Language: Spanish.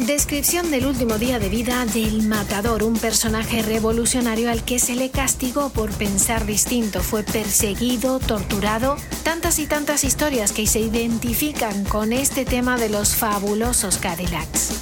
Descripción del último día de vida del Matador, un personaje revolucionario al que se le castigó por pensar distinto. Fue perseguido, torturado. Tantas y tantas historias que se identifican con este tema de los fabulosos Cadillacs.